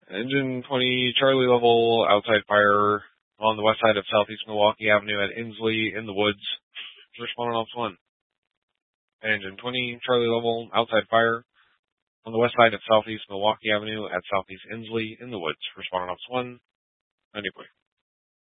Engine 20, Charlie level, outside fire on the west side of Southeast Milwaukee Avenue at Inslee in the woods. Responding Office 1. Engine 20, Charlie level, outside fire on the west side of Southeast Milwaukee Avenue at Southeast Inslee in the woods. Responding Office 1. 90 point.